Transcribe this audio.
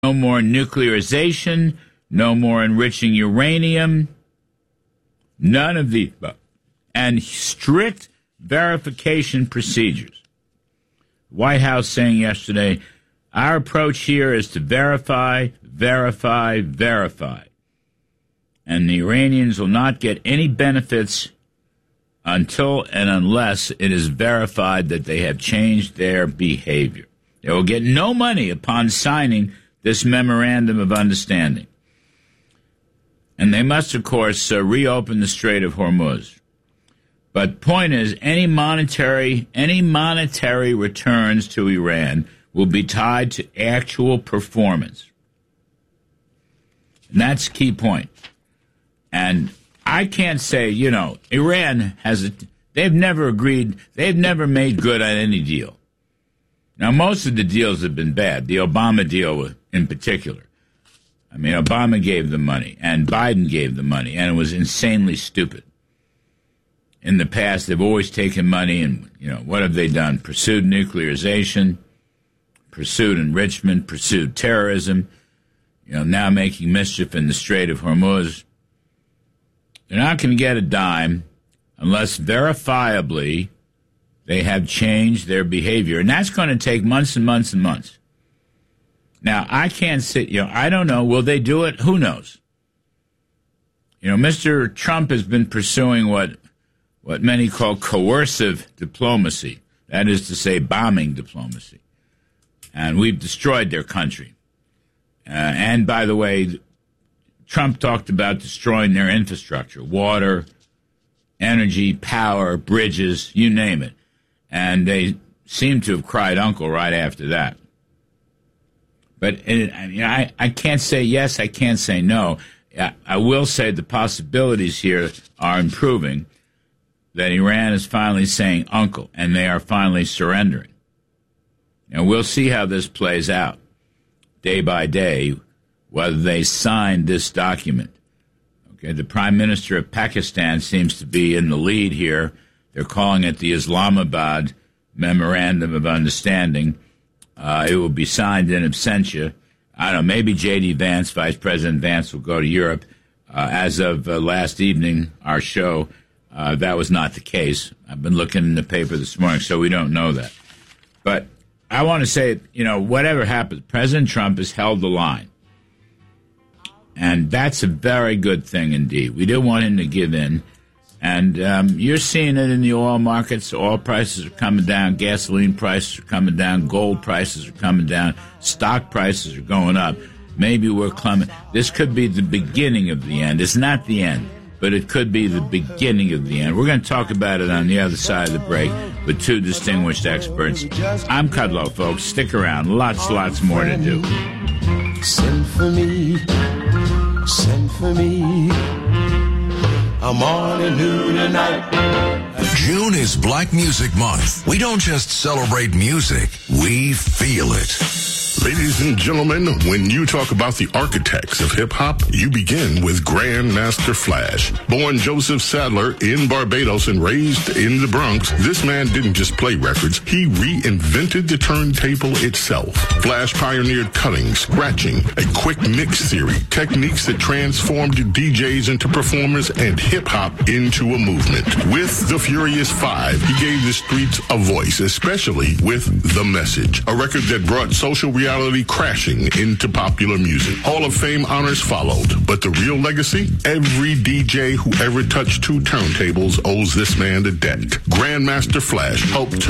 No more nuclearization, no more enriching uranium, none of the above. And strict verification procedures. White House saying yesterday, our approach here is to verify, verify, verify. And the Iranians will not get any benefits until and unless it is verified that they have changed their behavior. They will get no money upon signing this memorandum of understanding. And they must, of course, reopen the Strait of Hormuz. But point is, any monetary returns to Iran will be tied to actual performance. And that's the key point. And I can't say, Iran they've never made good on any deal. Now, most of the deals have been bad, the Obama deal in particular. I mean, Obama gave the money, and Biden gave the money, and it was insanely stupid. In the past, they've always taken money, and, what have they done? Pursued nuclearization, pursued enrichment, pursued terrorism, now making mischief in the Strait of Hormuz. They're not going to get a dime unless verifiably they have changed their behavior. And that's going to take months and months and months. Now, I can't sit, I don't know. Will they do it? Who knows? Mr. Trump has been pursuing what many call coercive diplomacy. That is to say, bombing diplomacy. And we've destroyed their country. And by the way, Trump talked about destroying their infrastructure, water, energy, power, bridges, you name it. And they seem to have cried uncle right after that. But I can't say yes, I can't say no. I will say the possibilities here are improving, that Iran is finally saying uncle, and they are finally surrendering. And we'll see how this plays out day by day, whether they sign this document. Okay, the Prime Minister of Pakistan seems to be in the lead here. They're calling it the Islamabad Memorandum of Understanding. It will be signed in absentia. I don't know, maybe J.D. Vance, Vice President Vance, will go to Europe. As of last evening, our show, that was not the case. I've been looking in the paper this morning, so we don't know that. But I want to say, whatever happens, President Trump has held the line. And that's a very good thing indeed. We didn't want him to give in. And you're seeing it in the oil markets. Oil prices are coming down. Gasoline prices are coming down. Gold prices are coming down. Stock prices are going up. Maybe we're climbing. This could be the beginning of the end. It's not the end, but it could be the beginning of the end. We're going to talk about it on the other side of the break with two distinguished experts. I'm Kudlow, folks. Stick around. Lots more to do. Send for me. Send for me. I'm on a new tonight. June is Black Music Month. We don't just celebrate music, we feel it. Ladies and gentlemen, when you talk about the architects of hip-hop, you begin with Grandmaster Flash. Born Joseph Sadler in Barbados and raised in the Bronx, this man didn't just play records, he reinvented the turntable itself. Flash pioneered cutting, scratching, a quick mix theory, techniques that transformed DJs into performers and hip-hop into a movement. With the Furious Five, he gave the streets a voice, especially with The Message, a record that brought social reality crashing into popular music. Hall of Fame honors followed, but the real legacy? Every DJ who ever touched two turntables owes this man a debt. Grandmaster Flash helped turn